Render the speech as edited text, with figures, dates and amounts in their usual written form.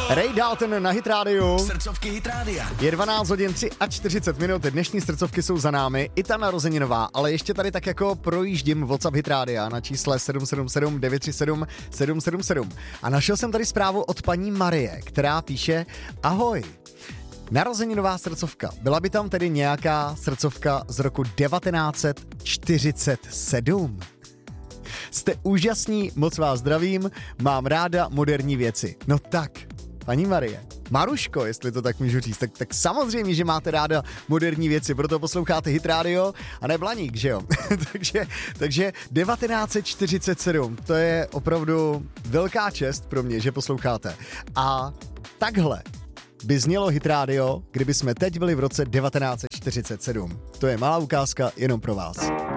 Ray Dalton na Hit Radio. Srdcovky Hit Rádia. Je 12 hodin 43 minut, dnešní srdcovky jsou za námi, i ta narozeninová, ale ještě tady tak jako projíždím WhatsApp Hit Rádia na čísle 777 937 777. A našel jsem tady zprávu od paní Marie, která píše: Ahoj, narozeninová srdcovka. Byla by tam tedy nějaká srdcovka z roku 1947? Jste úžasní, moc vás zdravím, mám ráda moderní věci. No tak, paní Marie, Maruško, jestli to tak můžu říct, tak samozřejmě, že máte ráda moderní věci, proto posloucháte Hit Radio a ne Blaník, že jo? takže 1947, to je opravdu velká čest pro mě, že posloucháte. A takhle by znělo Hit Radio, kdyby jsme teď byli v roce 1947. To je malá ukázka jenom pro vás.